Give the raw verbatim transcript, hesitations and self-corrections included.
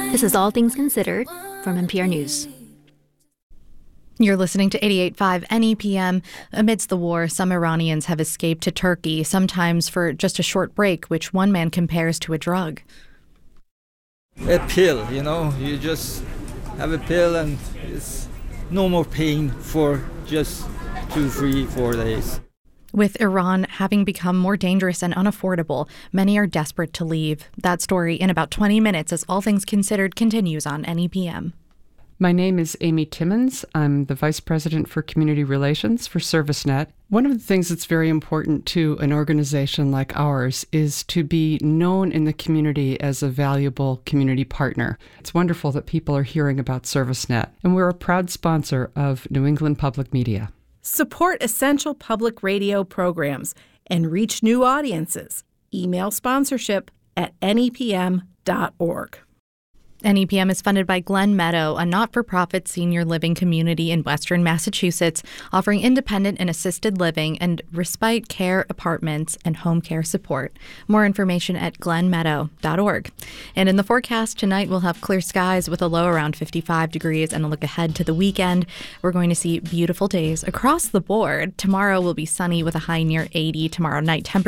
This is All Things Considered from N P R News. You're listening to eighty-eight point five N E P M. Amidst the war, some Iranians have escaped to Turkey, sometimes for just a short break, which one man compares to a drug. A pill, you know, you just have a pill and it's no more pain for just two, three, four days. With Iran having become more dangerous and unaffordable, many are desperate to leave. That story in about twenty minutes as All Things Considered continues on N E P M. My name is Amy Timmons. I'm the Vice President for Community Relations for ServiceNet. One of the things that's very important to an organization like ours is to be known in the community as a valuable community partner. It's wonderful that people are hearing about ServiceNet, and we're a proud sponsor of New England Public Media. Support essential public radio programs and reach new audiences. Email sponsorship at N E P M dot org. N E P M is funded by Glen Meadow, a not-for-profit senior living community in western Massachusetts, offering independent and assisted living and respite care apartments and home care support. More information at glen meadow dot org. And in the forecast tonight, we'll have clear skies with a low around fifty-five degrees and a look ahead to the weekend. We're going to see beautiful days across the board. Tomorrow will be sunny with a high near eighty. Tomorrow night, temperature